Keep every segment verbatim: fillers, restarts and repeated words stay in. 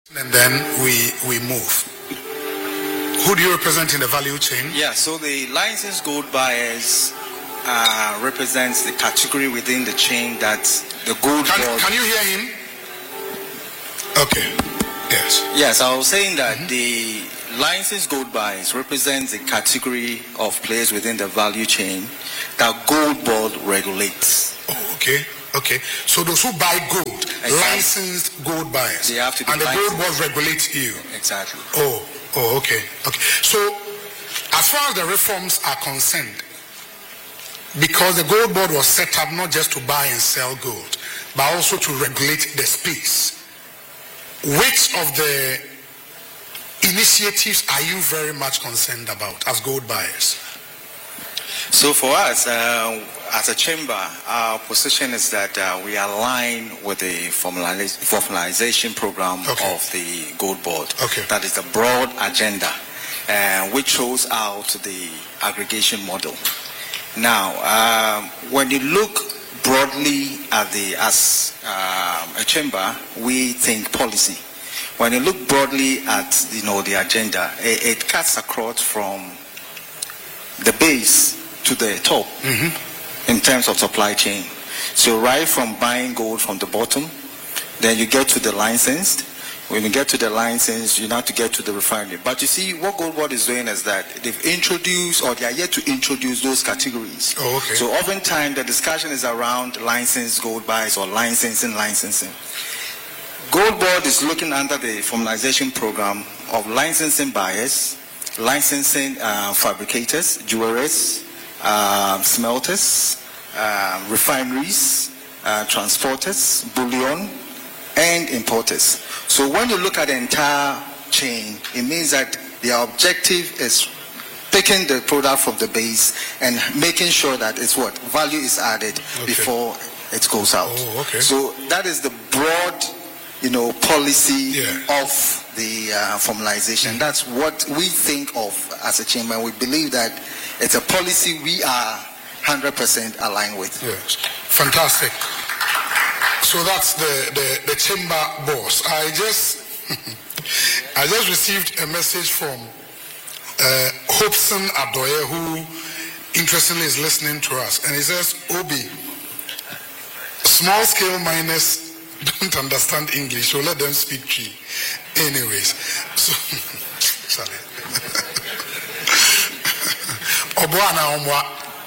And then we we move. Who do you represent in the value chain? Yeah, so the licensed gold buyers uh, represents the category within the chain that the gold Can, board... can you hear him? Okay. Yes. Yes, I was saying that mm-hmm. the licensed gold buyers represents the category of players within the value chain that gold board regulates. Oh, okay. Okay, so those who buy gold, exactly. licensed gold buyers, they have to be and the licensed. gold board regulates you. Exactly. Oh, oh, okay, okay. So, as far as the reforms are concerned, because the gold board was set up not just to buy and sell gold, but also to regulate the space, which of the initiatives are you very much concerned about as gold buyers? So for us, uh, as a chamber, our position is that uh, we align with the formaliz- formalization program okay. of the gold board. Okay. That is the broad agenda, uh, which shows out the aggregation model. Now, um, when you look broadly at the, as um, a chamber, we think policy. When you look broadly at, you know, the agenda, it, it cuts across from the base to the top mm-hmm. in terms of supply chain. So right from buying gold from the bottom, then you get to the licensed. When you get to the license, you have to get to the refinery. But you see, what Gold Board is doing is that they've introduced, or they are yet to introduce those categories. Oh, okay. So oftentimes the discussion is around licensed gold buyers or licensing, licensing. Gold Board is looking under the formalization program of licensing buyers, licensing uh, fabricators, jewelers, uh, smelters, uh, refineries, uh, transporters, bullion, and importers. So when you look at the entire chain, it means that their objective is taking the product from the base and making sure that it's what value is added okay. before it goes out. Oh, okay. So that is the broad, you know, policy yeah. of the uh, formalization. Mm-hmm. That's what we think of as a chamber. We believe that it's a policy we are one hundred percent aligned with. Yes, fantastic. So that's the, the, the chamber boss. I just I just received a message from uh, Hopeson Adoye, who interestingly is listening to us, and he says, Obi, small scale miners don't understand English, so let them speak Tree. Anyways, so sorry. Obuana Omwa.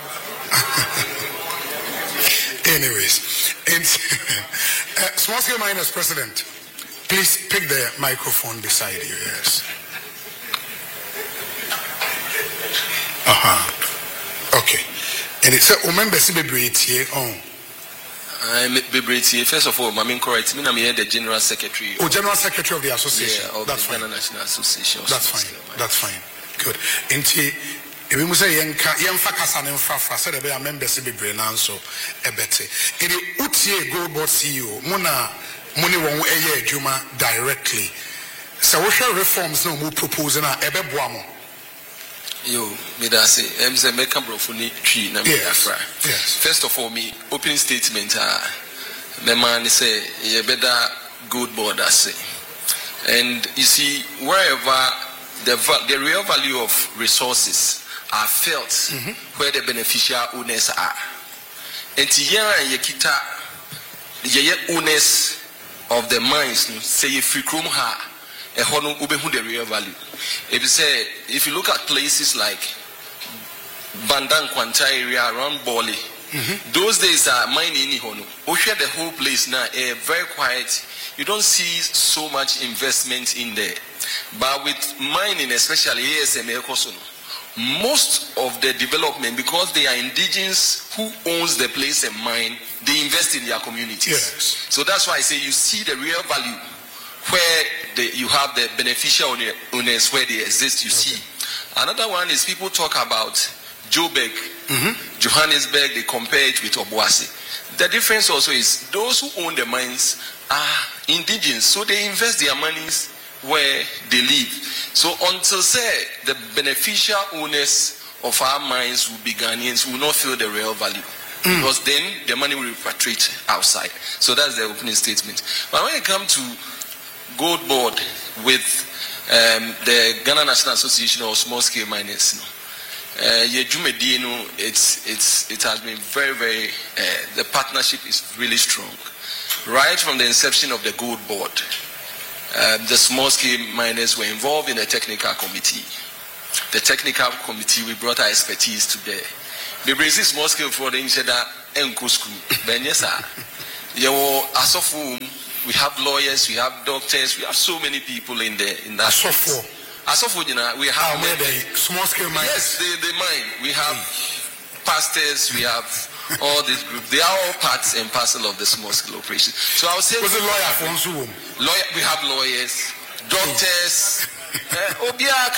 Anyways, it's uh, small scale miners president. Please pick the microphone beside you. Yes. Uh huh. Okay. And it's a remember celebrity on. I'm Bebreti. First of all, I'm correct. I'm the General Secretary. Oh, General Secretary of the association. Yeah, of That's the fine. Ghana National Association. That's fine. That's fine. Good. Inti, if we say yenka yenfa kasa ne mfafa, so the be a member se bebre na nso ebete. Ede utie Gold Board C E O, mo na mo ne won eye adwuma directly. So we share reforms no mo propose na ebeboa mo. Yo, me da say, em say make am brofuni tree na me afra. Yes. First of all, me opening statement ah, the man say you better Gold Board I say. And you see, wherever the the real value of resources are felt, mm-hmm. where the beneficial owners are. And here yekita the owners of the mines say if you come ha. The real value. If you say, if you look at places like Bandan Kwanta area around Bali, mm-hmm. those days are mining in Hono. We share the whole place now, uh, very quiet. You don't see so much investment in there. But with mining, especially A S M A Kosono, most of the development, because they are indigenous who owns the place and mine, they invest in their communities. Yes. So that's why I say you see the real value. Where the, you have the beneficial owners where they exist, you okay. see. Another one is people talk about Joburg, mm-hmm. Johannesburg, they compare it with Obuasi. The difference also is those who own the mines are indigenous, so they invest their monies where they live. So until say the beneficial owners of our mines will be Ghanaians, will not feel the real value. Mm. Because then the money will repatriate outside. So that's the opening statement. But when it comes to Gold Board with um, the Ghana National Association of Small Scale Miners. Uh, it's, it's, it has been very, very, uh, the partnership is really strong. Right from the inception of the Gold Board, uh, the small scale miners were involved in the technical committee. The technical committee, we brought our expertise to bear. The Brazil small scale for the Insheda Enko School. We have lawyers, we have doctors, we have so many people in the in that. Asofo. Asofo, you know, we have oh, the small scale miners. Yes, the, the mine. We have pastors, we have all these groups. They are all parts and parcel of the small scale operation. So I would say was a lawyer for lawyer, we have lawyers, doctors. uh,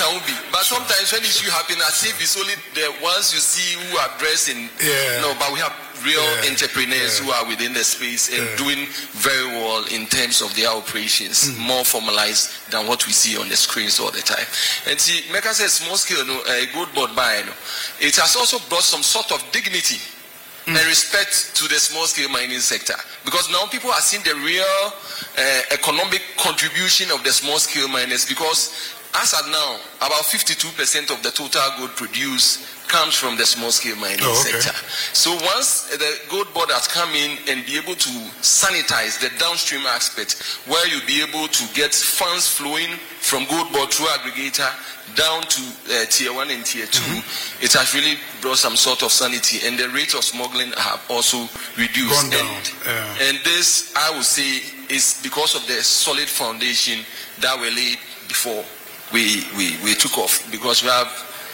but sometimes when issue happen, as if it's only the ones you see who are dressed in. Yeah. No, but we have real yeah. entrepreneurs yeah. who are within the space and yeah. doing very well in terms of their operations, mm. more formalized than what we see on the screens all the time. And see, Mecca says small scale, no, a good board buy, no, it has also brought some sort of dignity mm. and respect to the small scale mining sector, because now people are seeing the real uh, economic contribution of the small scale miners, because as at now, about fifty-two percent of the total gold produced comes from the small scale mining oh, okay. sector. So once the Gold Board has come in and be able to sanitize the downstream aspect, where you'll be able to get funds flowing from Gold Board through aggregator down to uh, tier one and tier two, mm-hmm. it has really brought some sort of sanity, and the rate of smuggling have also reduced. Gone down. And, yeah. and this, I would say, is because of the solid foundation that were laid before we, we, we took off, because we have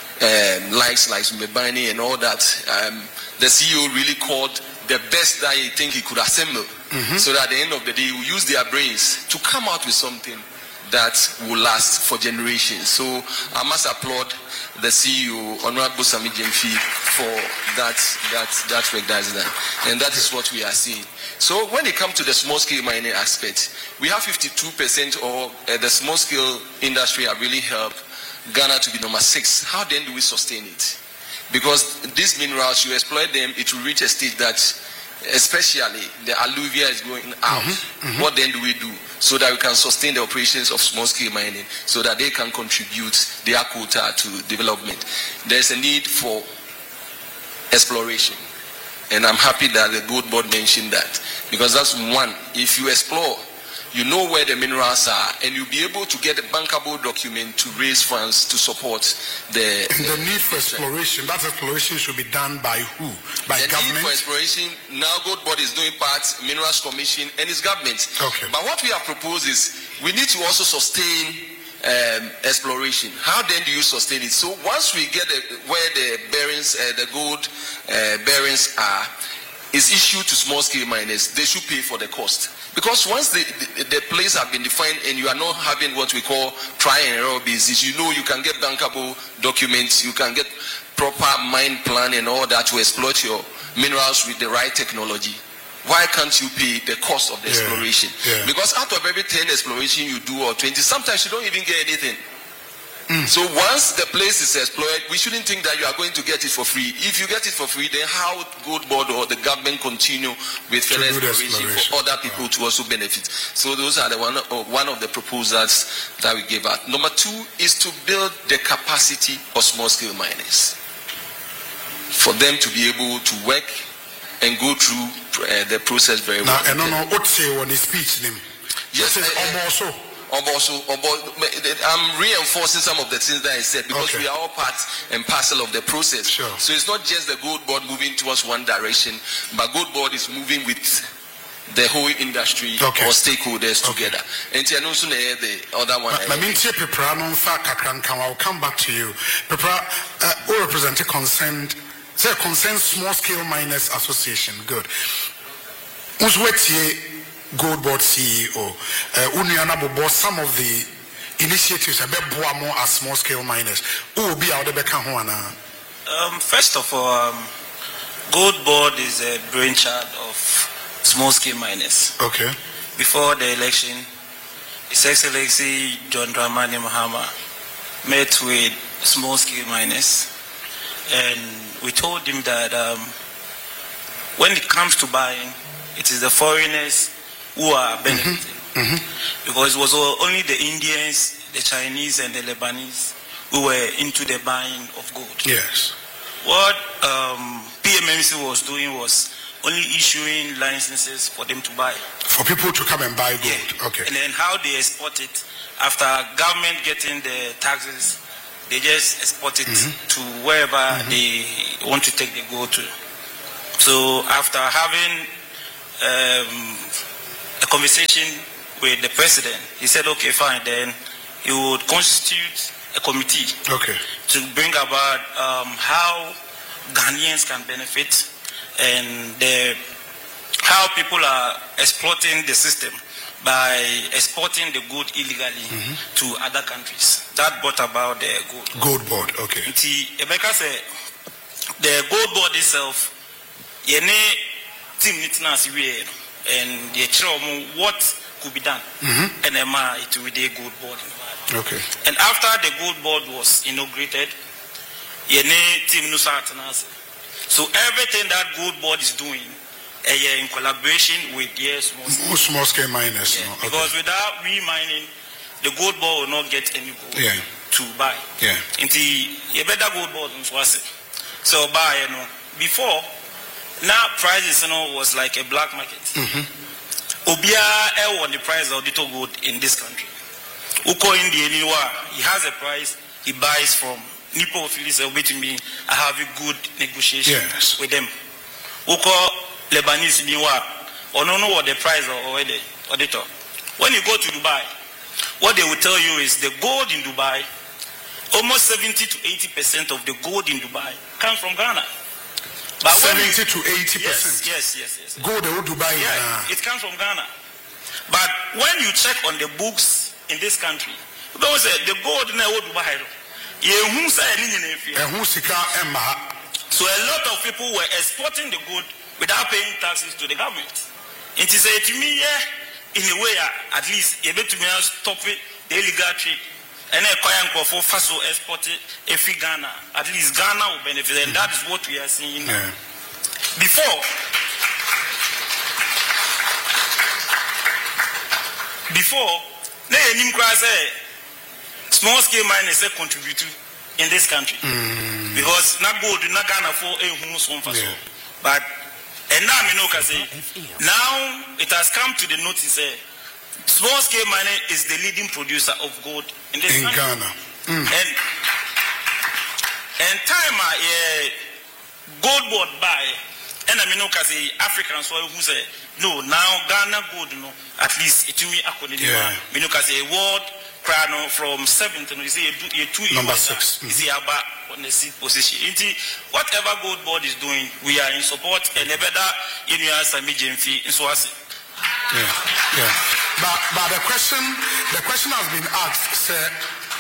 um, likes like Mbani and all that. Um, the C E O really called the best that he think he could assemble, mm-hmm. so that at the end of the day, we use their brains to come out with something that will last for generations. So I must applaud the C E O, Honorable Sami Jemfi, for that that that work that is done, and that is what we are seeing. So when it comes to the small scale mining aspect, we have fifty-two percent of uh, the small scale industry have really helped Ghana to be number six. How then do we sustain it? Because these minerals, you exploit them, it will reach a stage that, especially the alluvia is going out. Mm-hmm, mm-hmm. What then do we do so that we can sustain the operations of small scale mining, so that they can contribute their quota to development? There's a need for exploration, and I'm happy that the Gold Board mentioned that, because that's one. If you explore, you know where the minerals are, and you'll be able to get a bankable document to raise funds to support the... And the, the need for exploration, that exploration should be done by who? By the government? The need for exploration, now Gold Board is doing part, Minerals Commission, and its government. Okay. But what we have proposed is, we need to also sustain um, exploration. How then do you sustain it? So once we get the, where the bearings, uh, the gold uh, bearings are, is issued to small scale miners, they should pay for the cost. Because once the, the, the place have been defined and you are not having what we call try and error basis, you know you can get bankable documents, you can get proper mine plan and all that to exploit your minerals with the right technology. Why can't you pay the cost of the yeah, exploration? Yeah. Because out of every ten exploration you do or twenty, sometimes you don't even get anything. Mm. So once the place is explored, we shouldn't think that you are going to get it for free. If you get it for free, then how Gold Board or the government continue with further exploration, exploration for other people yeah. to also benefit? So those are the one, uh, one of the proposals that we gave out. Number two is to build the capacity of small-scale miners, for them to be able to work and go through uh, the process very well. Now, and no, no, what say on the speech name? Yes, also. Also, I'm reinforcing some of the things that I said, because okay. we are all part and parcel of the process. Sure. So it's not just the Gold Board moving towards one direction, but Gold Board is moving with the whole industry okay. or stakeholders okay. together. And also the other one. I mean, I'll come back to you. Pepra, uh, who represent a concerned, say, concerned small scale miners association. Good. Who's with Gold Board C E O, uh, some of the initiatives about more as small scale miners. Who will be out there? Um, first of all, um, Gold Board is a brainchild of small scale miners. Okay. Before the election, His Excellency John Dramani Mahama met with small scale miners, and we told him that um, when it comes to buying, it is the foreigners who are benefiting. Mm-hmm. Mm-hmm. Because it was only the Indians, the Chinese, and the Lebanese who were into the buying of gold. Yes. What um, P M M C was doing was only issuing licenses for them to buy. For people to come and buy gold. Yeah. Okay. And then how they export it, after government getting the taxes, they just export it mm-hmm. to wherever mm-hmm. they want to take the gold to. So after having um, a conversation with the president, he said, okay, fine, then he would constitute a committee okay. to bring about um, how Ghanaians can benefit and the, how people are exploiting the system by exporting the gold illegally mm-hmm. to other countries. That brought about the gold. Gold board, okay. Rebecca said the gold board itself, yene team nitnas and the what could be done, mm-hmm. and it will be gold board. Okay. And after the gold board was inaugurated, yene team nusa. So everything that gold board is doing, uh, in collaboration with the small scale, small scale miners. Yeah. No? Okay. Because without re-mining, the gold board will not get any gold yeah. to buy. Yeah. Until you better gold board so buy, you know. Before, now prices, you know, was like a black market. Mm-hmm. Obia won the price of little gold in this country. Uko in the Eniwa, he has a price, he buys from Nipo Phillips between me. I have a good negotiation yes. with them. Uko Lebanese Niwa, or no know what the price or the auditor. When you go to Dubai, what they will tell you is the gold in Dubai, almost seventy to eighty percent of the gold in Dubai comes from Ghana. But seventy to eighty percent. Yes, yes, yes, yes. Gold in Dubai. Yeah, uh, it comes from Ghana. But when you check on the books in this country, because uh, the gold in Dubai, so a lot of people were exporting the gold without paying taxes to the government. It is a to me, yeah, in a way, at least, able to stop it, the illegal trade. And a coin for Faso export every Ghana. At least Ghana will benefit, and that is what we are seeing now. Yeah. Before, before, small scale miners contribute in this country mm. because not gold, not Ghana for a humus one Faso. But and now I know say now it has come to the notice. Uh, Small scale mining is the leading producer of gold in this in country. Ghana. Mm. And and time uh, gold board buy and I mean say Africans who say no now Ghana gold no at least it me according yeah. me no say world crown from seventh you see a two number six. You see about on the seat position. Whatever gold board is doing, we are in support and a better in your Sami fee in Swasi. Yeah, yeah. But but the question the question has been asked, sir.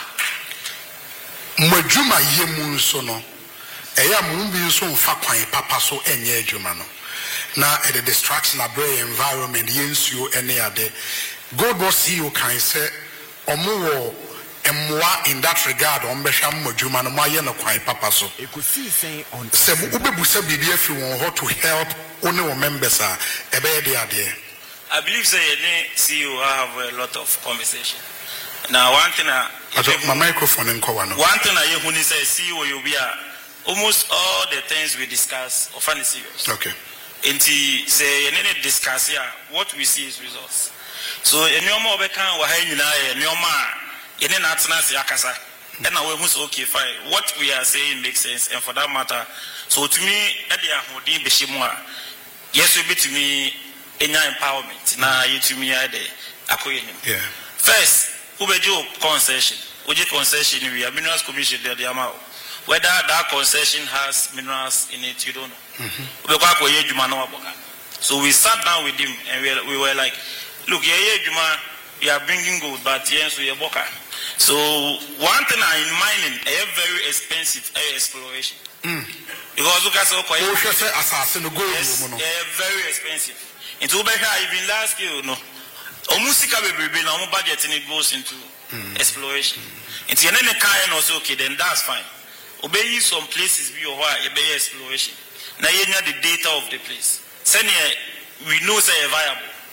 Mwajuma yemu so no. Eya mumbi so mfa kwan papa so enye adwuma no. Na e the distraction abre environment yensuo ene ade. God was C E O kan say omo wo emwa in that regard on behwa mwajuma no maye no kwan papa so. Se ubebusa bibia fi won how to help only one members are ebe de ade. I believe say any C E O have a lot of conversation. Now one thing I my microphone in One thing I hear say C E O you be almost all the things we discuss are funny serious. Okay. Until say any discuss here, what we see is results. So any more we can wa hay nyina any more any na atena se akasa. And now we must okay fine. What we are saying makes sense and for that matter. So to me e dey ahodin be shimu a yes we be to me any empowerment na you to me ade akoye nim. Yeah. First, ubejo concession. Uji concession we are minerals commission there the amount. Whether that concession has minerals in it, you don't know. Mm-hmm. So we sat down with him and we, we were like, look, yeah, yeah, Juma, we are bringing gold, but yes, we are boka. So one thing in mining, a very expensive air exploration. Mm. Because look at so quite yes, very expensive. Into Ubeka, even last year, no. Omusika baby, no budget and it goes into mm. exploration. Mm. Into any kind also okay, then that's fine. Obey some places be or why exploration. Now you know the data of the place. Send we know say viable.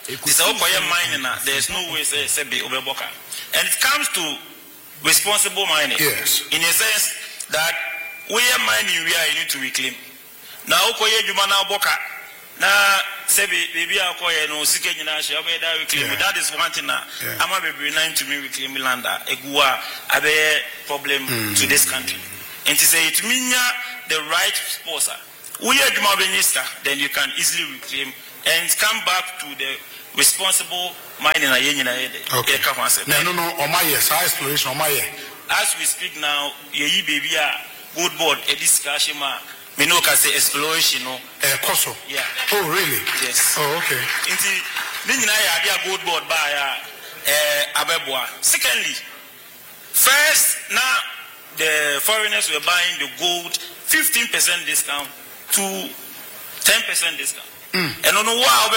It's all mining. There's no way say say be overboka. And it comes to responsible mining. Yes. In a sense that we are mining, we are you need to reclaim. Now, okoye juma na boka. Na say baby okoye no sike nyina she okoye that reclaim. That is one thing. Na ama baby nine to me reclaim land. Egua abe problem mm. to this country. And to say it mean the right sponsor. We are juma minister, then you can easily reclaim and come back to the responsible mining. Okay. No, no, no. On my yes, exploration. On my as we speak now, ye baby good board a discussion. Me no can say exploration. No. Eh, Koso. Yeah. Oh, really? Yes. Oh, okay. Inti, nini na ya good board by eh abeboa. Secondly, first now the foreigners were buying the gold fifteen percent discount to ten percent discount. Mm. And on wow,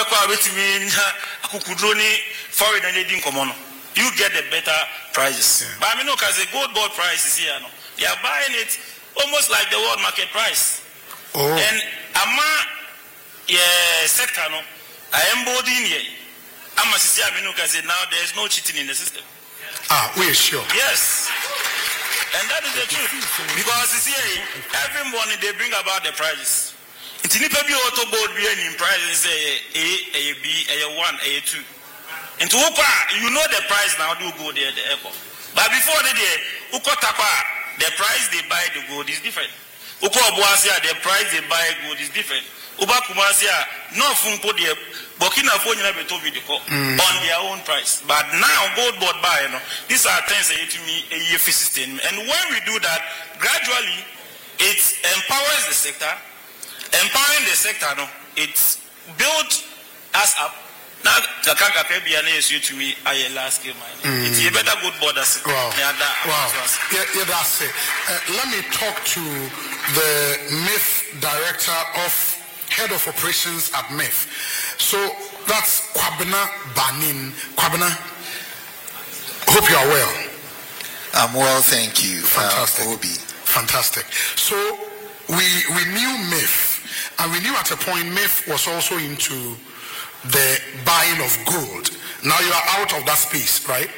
foreign and you get the better prices. Yeah. But I mean, no, because the gold board price is here. No, you are buying it almost like the world market price. Oh. And ama yeah sector no, I am boarding here. I'm a C I mean, because now there is no cheating in the system. Ah, we are sure. Yes. And that is the truth. Because you see, every morning they bring about the prices. It's in the auto gold being in price and say A, A, B, A one, A two. And to Upa, you know the price now do go there at the airport. But before the day, Uko Tapa, the price they buy the gold is different. Uko Abuasia, the price they buy gold is different. Uba Kumasia, no funko the Burkina Faso mm. on their own price. But now gold board buy, you know, these are things that to me a year system. And when we do that, gradually it empowers the sector. Empowering the sector, no, it's built us up. Now, the Kanka Pebiane is you to me, I last scale mining. It's a better good board. Wow. Yeah, that, wow. Yeah, yeah, that's it. Uh, let me talk to the M I F director of head of operations at M I F. So that's Kwabena Banin. Kwabena, hope you are well. I'm well, thank you. Fantastic. Uh, Obi. Fantastic. So we we knew M I F. And we knew at a point M I F was also into the buying of gold. Now you are out of that space, right?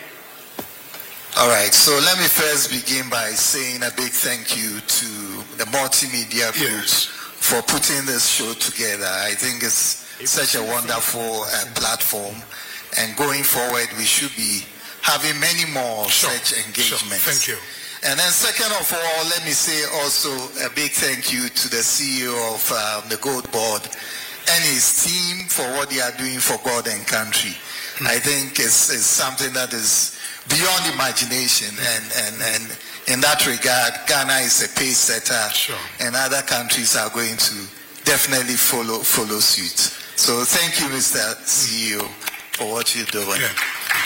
All right. So let me first begin by saying a big thank you to the multimedia group yes. for putting this show together. I think it's such a wonderful uh, platform. And going forward, we should be having many more sure. such engagements. Sure. Thank you. And then second of all, let me say also a big thank you to the C E O of um, the Gold Board and his team for what they are doing for God and country. Mm-hmm. I think it's, it's something that is beyond imagination. And, and, and in that regard, Ghana is a pace setter, sure. and other countries are going to definitely follow, follow suit. So thank you, Mister C E O, for what you're doing. Yeah.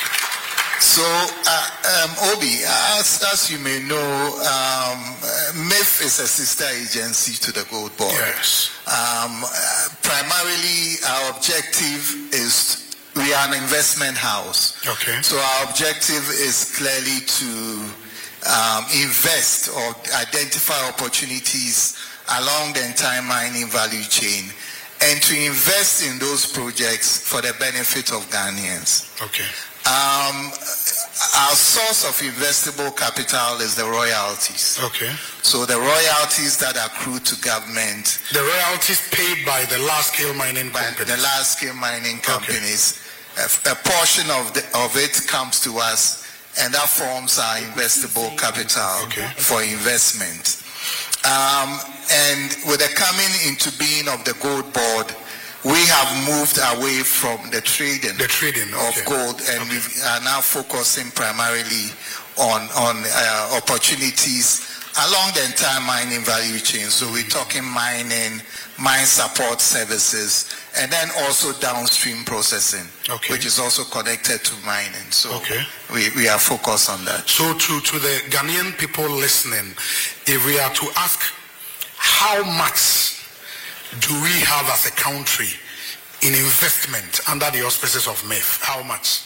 So, uh, um, Obi, as, as you may know, um, M I F is a sister agency to the Gold Board. Yes. Um, uh, primarily, our objective is we are an investment house. Okay. So our objective is clearly to um, invest or identify opportunities along the entire mining value chain and to invest in those projects for the benefit of Ghanaians. Okay. Um, our source of investable capital is the royalties. Okay. So the royalties that accrue to government. The royalties paid by the large-scale mining by companies. the large-scale mining companies. Okay. A, a portion of, the, of it comes to us, and that forms our investable capital okay. for investment. Um, and with the coming into being of the Gold Board, we have moved away from the trading, the trading okay. of gold, and okay. we are now focusing primarily on, on uh, opportunities along the entire mining value chain. So we're talking mining, mine support services, and then also downstream processing, okay. which is also connected to mining. So okay. we, we are focused on that. So to, to the Ghanaian people listening, if we are to ask how much do we have as a country in investment under the auspices of M I F? How much?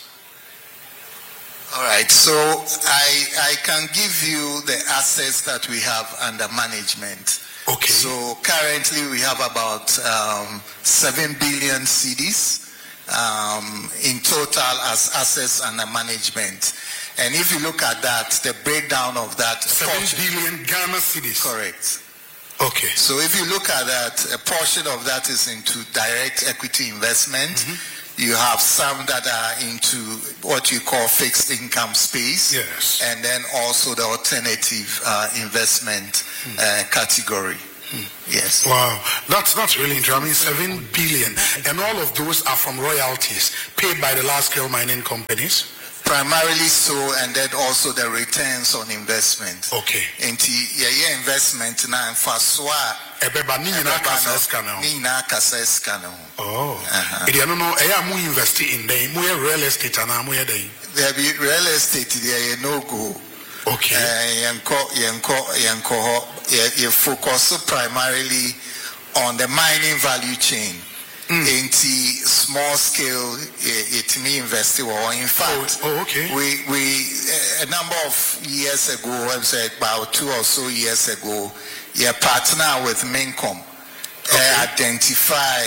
All right, so I, I can give you the assets that we have under management. Okay. So currently we have about um, seven billion C Ds um, in total as assets under management. And if you look at that, the breakdown of that, seven billion Ghana cedis. Correct. Okay. So if you look at that, a portion of that is into direct equity investment. Mm-hmm. You have some that are into what you call fixed income space. Yes. And then also the alternative uh, investment mm. uh, category. Mm. Yes. Wow. That's that's really interesting. I mean, seven billion. And all of those are from royalties paid by the large-scale mining companies? Primarily so, and then also the returns on investment. Okay. Into yeah, yeah, investment now for swa. Ebeba ni na kasa skana. Ni na kasa skana. Oh. Edi ano no eya mu invest in dey mu real estate ana mu dey. There be real estate there no go. Okay. Eh yanko yanko yanko ho you focus primarily on the mining value chain. Mm. Into small scale, it me invest or in fact, oh, oh, okay. we we a number of years ago, I said about two or so years ago, you partner with Mincom, okay. uh, identify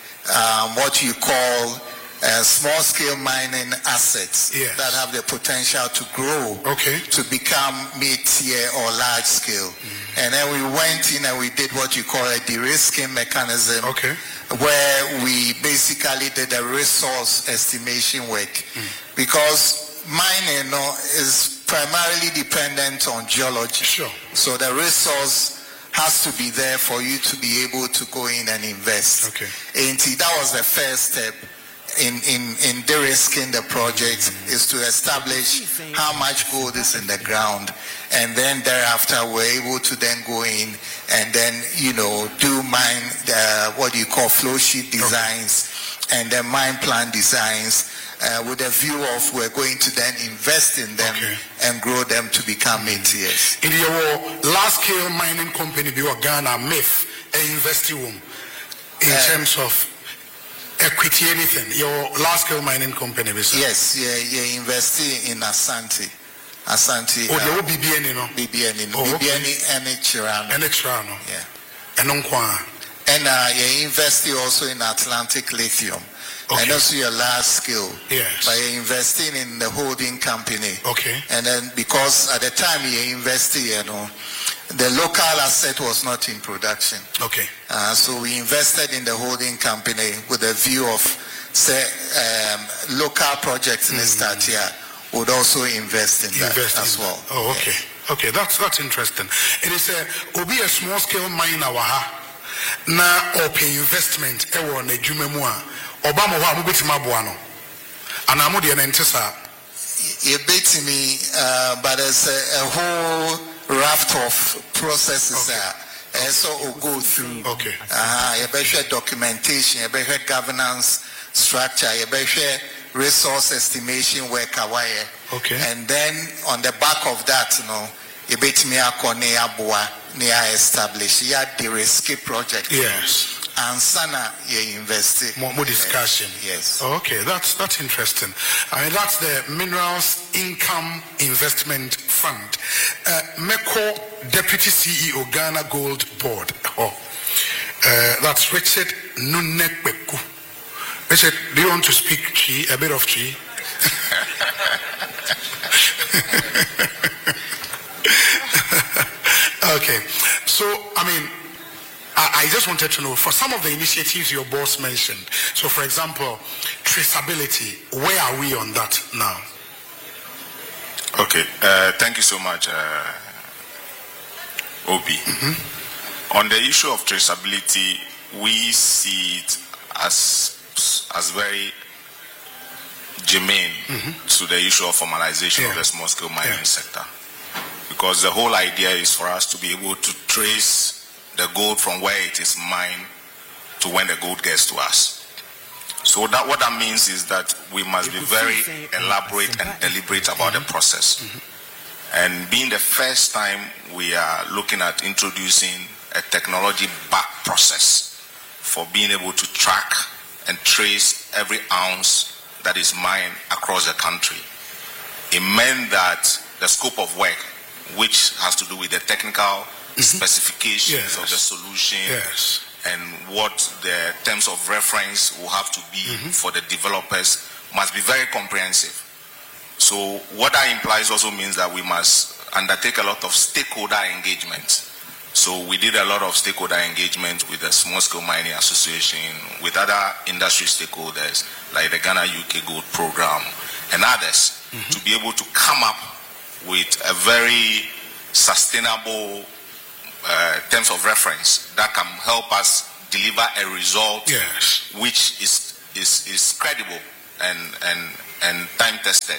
um, what you call uh, small scale mining assets yes. that have the potential to grow, okay. to become mid-tier or large scale. Mm. And then we went in and we did what you call a de-risking mechanism. Okay. Where we basically did a resource estimation work mm. because mining you know, is primarily dependent on geology. Sure. So the resource has to be there for you to be able to go in and invest. Okay. And that was the first step in, in, in de-risking the project mm. is to establish how much gold is in the ground. And then thereafter, we're able to then go in and then, you know, do mine, uh, what you call flow sheet designs okay. and then mine plan designs uh, with a view of we're going to then invest in them okay. and grow them to become mid-tiers. In your large-scale mining company, you are Ghana, M I F, an investing room in uh, terms of equity, anything. Your large-scale mining company, basically. Yes, yeah, you're investing in Asante. Asante. Oh, there will be B B N, no? B B N, oh, B B N, and Chirano. And Chirano. Yeah. And Onkwa. And uh, you investing also in Atlantic Lithium. Okay. And also your large scale. Yes. But you're investing in the holding company. Okay. And then because at the time you invested, you know, the local asset was not in production. Okay. Uh, so we invested in the holding company with a view of, say, um, local projects in mm. the start here. Would also invest in that invest as in well. That. Oh, okay. Yeah. Okay, that's that's interesting. It is a will be a small scale miner waha na open investment e wo na adwuma mu a obama ho a mobetima boa no ana mo de na ntesa e betimi uh but there's a, a whole raft of processes that okay. uh, so will go through. Okay. Uh you better documentation, you better governance structure, you better resource estimation work away. Okay. And then on the back of that, you know, you bet me a corner boa near establish ya de-risky project. Yes. And sana you invest more, more discussion. Yes. Oh, okay, that's that's interesting. I mean that's the Minerals Income Investment Fund. Uh, Meko Deputy C E O Ghana Gold Board. Oh, uh, that's Richard Nunekbeku. Richard, do you want to speak Chi, a bit of Chi? Okay, so I mean, I, I just wanted to know for some of the initiatives your boss mentioned. So, for example, traceability. Where are we on that now? Okay, uh, thank you so much, uh, Obi. Mm-hmm. On the issue of traceability, we see it as as very germane mm-hmm. to the issue of formalization yeah. of the small scale mining yeah. sector. Because the whole idea is for us to be able to trace the gold from where it is mined to when the gold gets to us. So that what that means is that we must be very elaborate and deliberate about the process. Mm-hmm. And being the first time we are looking at introducing a technology-backed process for being able to track and trace every ounce that is mined across the country. It meant that the scope of work, which has to do with the technical mm-hmm. specifications yes. of the solution, yes. and what the terms of reference will have to be mm-hmm. for the developers must be very comprehensive. So what that implies also means that we must undertake a lot of stakeholder engagement. So we did a lot of stakeholder engagement with the Small Scale Mining Association, with other industry stakeholders like the Ghana U K Gold Program and others mm-hmm. to be able to come up with a very sustainable uh, terms of reference that can help us deliver a result yes. which is, is, is credible and, and, and time tested.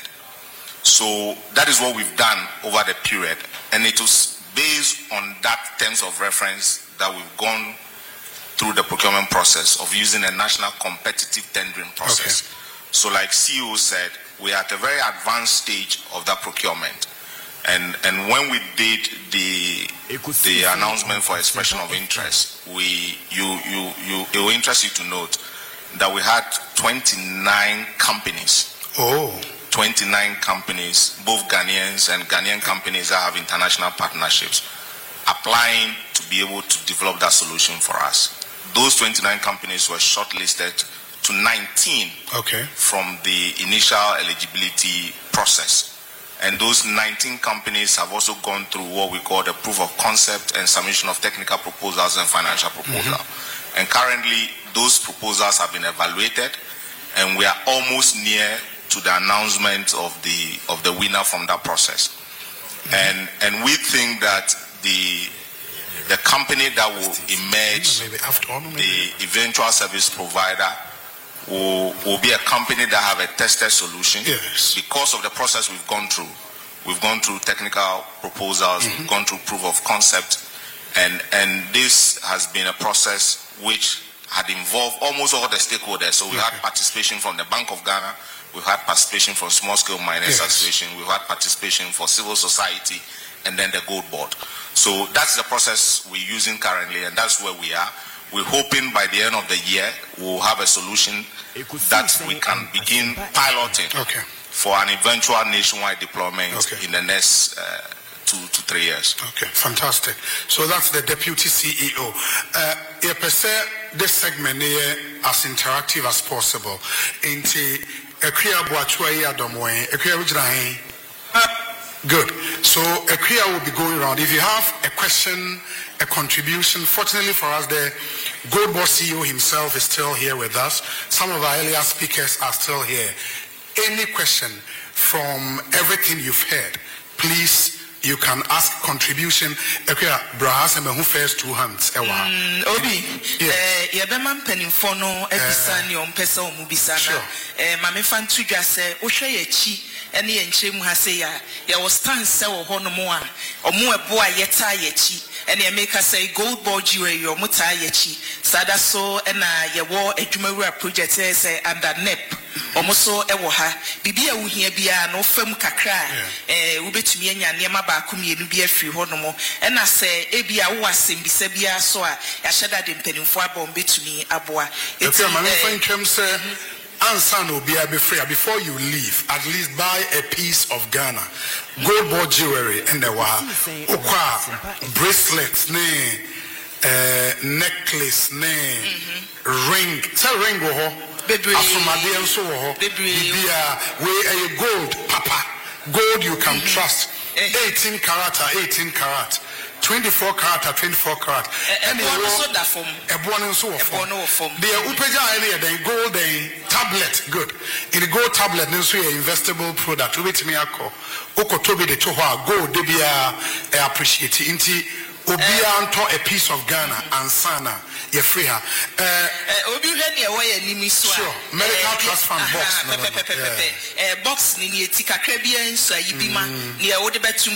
So that is what we've done over the period, and it was based on that terms of reference that we've gone through the procurement process of using a national competitive tendering process. Okay. So like C E O said, we are at a very advanced stage of that procurement. And and when we did the the announcement for expression of interest, we you you you it will interest you to note that we had twenty-nine companies. Oh. twenty-nine companies, both Ghanaians and Ghanaian companies that have international partnerships, applying to be able to develop that solution for us. Those twenty-nine companies were shortlisted to nineteen okay. from the initial eligibility process. And those nineteen companies have also gone through what we call the proof of concept and submission of technical proposals and financial proposal. Mm-hmm. And currently, those proposals have been evaluated, and we are almost near to the announcement of the of the winner from that process. Mm-hmm. And and we think that the the company that will emerge, maybe after all, maybe. the eventual service provider, will, will be a company that have a tested solution. Yes. Because of the process we've gone through. We've gone through technical proposals, mm-hmm. we've gone through proof of concept, and and this has been a process which had involved almost all the stakeholders. So we okay. had participation from the Bank of Ghana, we've had participation from Small Scale Miners yes. Association, we've had participation for civil society, and then the Gold Board. So that's the process we're using currently, and that's where we are. We're hoping by the end of the year we'll have a solution that we can begin piloting okay. for an eventual nationwide deployment okay. in the next uh, two to three years. Okay, fantastic. So that's the Deputy C E O. Uh, yeah, per se, this segment is as interactive as possible. Into good. So a Kriya will be going around. If you have a question, a contribution, fortunately for us, the Gold Board C E O himself is still here with us. Some of our earlier speakers are still here. Any question from everything you've heard, please, you can ask contribution. Kriya, brahas and who first two hands. Obi, yeah, Beman Peninfono, Ebisani, on Pesa, Mubisana, Mammy Fantuja say, Oshayechi. Any and Chim Haseya, ya was stand sell honomoa, or more boy yeta yechi, and ya make us say Gold Board jewelry or muta yechi, Sada so and I ya war a Jumera project say under nep, almost so ewoha, Bibia will hear bia no firm kakra, eh, ubet me and Yama Bakumi and be a free honomo, and I say Ebia was in Bisabia soa, Yashada in Peninfoa bit to me, Aboa. It's a man in terms of. Answer no be be free before you leave. At least buy a piece of Ghana Gold Board jewelry and the wa okwa bracelets, ne uh, necklace, ne ring. Say ring go ho. Afumade and so ho. Bibia we a gold papa. Gold you can trust. eighteen karat, eighteen karat. twenty-four karat, twenty-four karat. And the one that from a born and so forth. The Upeja area, the gold tablet, good. In the gold tablet, there's an investable product. Wait me, Ako. Oko Toby the Toha, gold, they be appreciate it. Inti, Obia to a piece of Ghana and Sana, you're free her. Obi Henny away and Nimiswa. Sure, medical trust fund box. Box Nini Tika Caribbean, so Yibima, near Odebetum,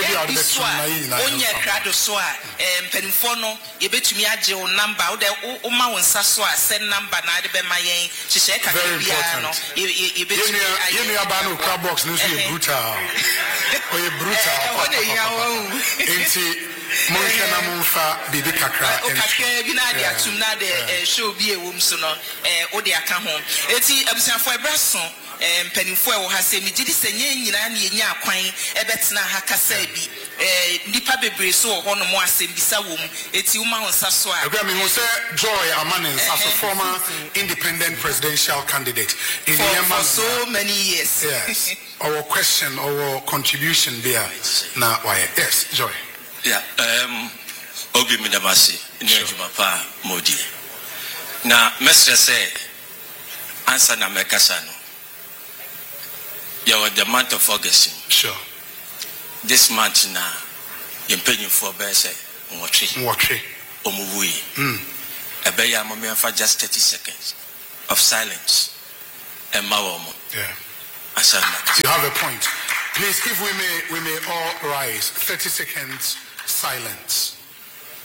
Onya Crado Soa, and Peninfono, you bet me a jail number, the Oma and Saswa, send number, neither by my ain, Chisheka Caribbean. You bet me a bano car box, no, you're brutal. Or you're brutal. Ain't it? Monkana Munfa, Bibi Kakra, and Kakra, Tunade, show be a woman sooner, Odia come home. Eti, Absan for a brass and Peninfoil has said, me did this and yen, and ya quine, a betina Hakasebi, eh nipa bebre so ho no mo asembisa wo mu eti wo ma honsa so a I mean, who say Joy Amanins as a former independent presidential candidate in for, the for so many years. Yes. Our question, our contribution there. Now, why? Yes, Joy. Yeah. Um. Obi Midabasi, Papa Modi. Now, Mister say, answer na mekasano. You are the month of August. Sure. This month now, you're paying for bese watching. Watching. Omuvui. Hmm. A beya moment for just thirty seconds of silence. And Mawomo. Yeah. Asana. You have a point. Please, if we may, we may all rise. Thirty seconds silence.